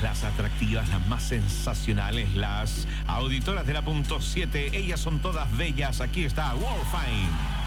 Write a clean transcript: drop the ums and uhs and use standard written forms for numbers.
las atractivas, las más sensacionales, las auditoras de la punto 7. Ellas son todas bellas. Aquí está Wolfine.